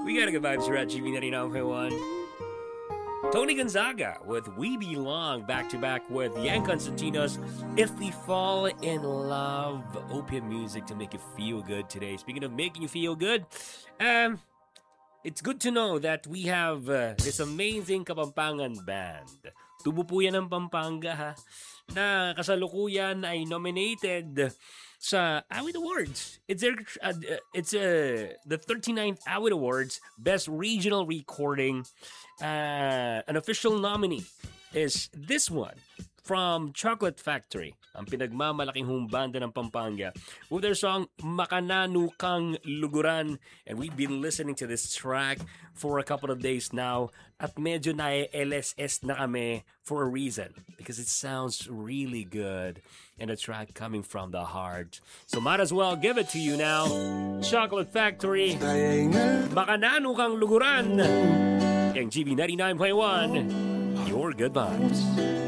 We got a good vibes here at GB 99.1. Tony Gonzaga with We Belong, back to back with Yang Constantinos, If We Fall in Love. Opium music to make you feel good today. Speaking of making you feel good, it's good to know that we have this amazing Kapampangan band. Tubo po yan ng Pampanga, ha, na kasalukuyan ay nominated sa Awit Awards. It's the 39th Awit Awards Best Regional Recording. An official nominee is this one from Chocolate Factory, ang pinagmamalaking humbanda ng Pampanga, with their song Makananukang Luguran. And we've been listening to this track for a couple of days now at medyo na-LSS na kami for a reason, because it sounds really good and a track coming from the heart. So might as well give it to you now. Chocolate Factory, Makananukang Luguran. Yang GB 99.1, your good vibes.